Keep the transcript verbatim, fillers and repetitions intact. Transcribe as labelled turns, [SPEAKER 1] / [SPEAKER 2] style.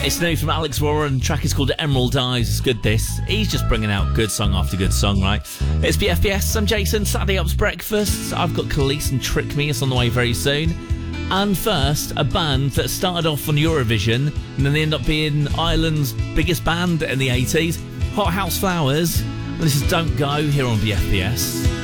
[SPEAKER 1] It's new from Alex Warren. The track is called Emerald Eyes. It's good, this. He's just bringing out good song after good song, right? It's B F B S. I'm Jason. Saturday Up's Breakfast. I've got Khalees and Trick Me. It's on the way very soon. And first, a band that started off on Eurovision and then they end up being Ireland's biggest band in the eighties. Hot House Flowers. And this is Don't Go here on B F B S.